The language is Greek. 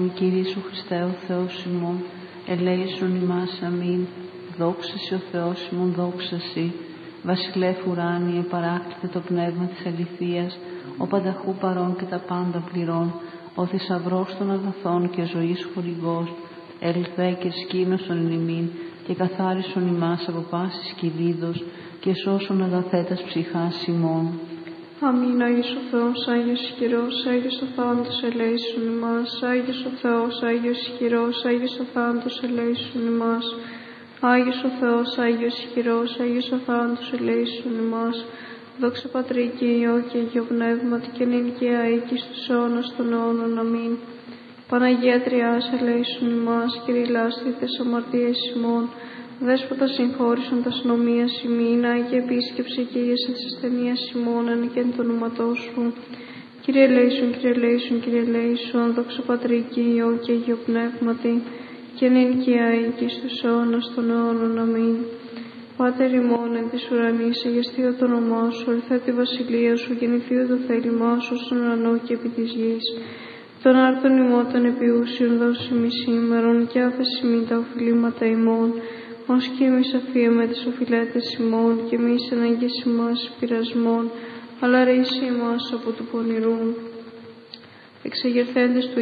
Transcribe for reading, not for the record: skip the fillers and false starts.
ημών, Κύριε Ιησού Χριστέ, ο Θεός ημών, ελέησον ημάς, αμήν. Δόξα σοι ο Θεός ημών, δόξα σοι. Βασιλεύ ουράνιε, παράκλητε το πνεύμα της αληθείας, ο πανταχού παρών και τα πάντα πληρών, ο θησαυρός των αγαθών και ζωής χορηγός, ελθέ και σκήνωσον εν ημίν, και καθάρισον ημάς από πάσης κυλίδος, και σώσον αγαθέτας ψυχάς ημών. Αμήν. Άγιος ο Θεός, Άγιος ισχυρός, Άγιος ο θάνατος, ελέησον ημάς. Άγιος ο Θεός, Άγιος ισχυρός, Άγιος ο θάνατος, ελέησον ημάς. Άγιος ο Θεός, Άγιος ισχυρός, Άγιος ο θάνατος, ελέησον ημάς. Δόξα Πατρί και Υιό και Αγίο Πνεύματι, και νυν και αεί και στους αιώνας των αιώνων. Αμήν. Παναγία Τριάς, ελέησον ημάς. Κύριε λάστη τες αμαρτίες ημών, Δέσποτα συγχώρησον τας νομίας ημίν. Άγιε επίσκεψε και ίεσαι της ασθενείας ημών, ανηκέν το όνοματό σου. Κύριε ελέησον, Κύριε ελέησον, Κύριε ελέησον. Δόξα Πατρί και Υιό και Αγίο Πνεύματι, και νυν και αεί και στους αιώνας των αιώνων. Αμήν. Πάτερ ημών εν της ουρανής, αγιαστειο το όνομά σου, ελθέ τη βασιλεία σου, γεννηθειο το θέλημά σου στον ουρανό και επί της γης. Τον άρτον ημών των επιούσιων δώσει μη σήμερον, και άφεση μη τα οφειλήματα ημών, ως και εμείς αφίεμε τις οφειλέτες ημών, και μη ανάγκες ημάς πειρασμών, αλλά ρίση ημάς από του πονηρού. Εξεγερθέντες του